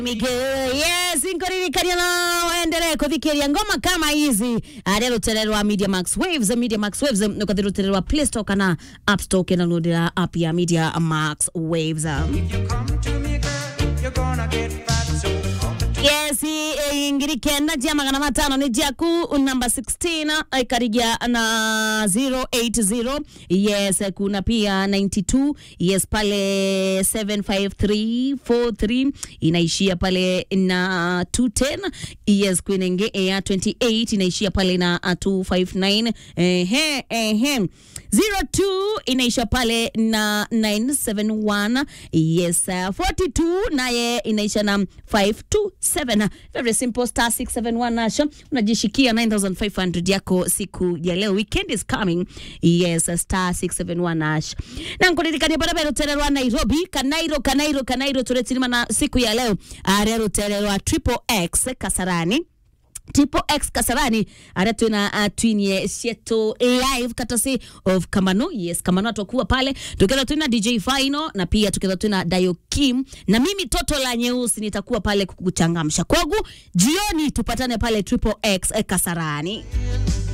Miguel, yes, inkoriri kariana endelee kuthikiria ngoma kama hizi arerutererwa Media Max Waves nukathirutererwa Play Store kana App Store kana loadera app ya Media Max Waves. If you come to me girl, you're gonna get fat, so yes, ingiri kenda jama kana matano ni jaku number 16 ikarigia na 080. Yes, kuna pia 92. Yes, pale 75343 inaishia pale na 210. Yes, kuinenge ya 28 inaishia pale na 259. 02 inaisha pale na 971. Yes, 42 naye inaisha na 527. Very simple, star 671 nasha unajishikia 9500 yako siku ya leo. Weekend is coming. Yes, star 671 nasha na nkuririkania barabara tererwa Nairobi Kanairo turetirima na siku ya leo arero tererwa Triple X Kasarani. Triple X Kasarani aretuna twinye sieto live katasi of Kamano. Yes, Kamano atakuwa pale. Tukenda tuna DJ Final na pia tukenda tuna Dayo Kim na mimi Toto la Nyeusi nitakuwa pale kukuchangamsha. Kwangu jioni tupatane pale Triple X Kasarani.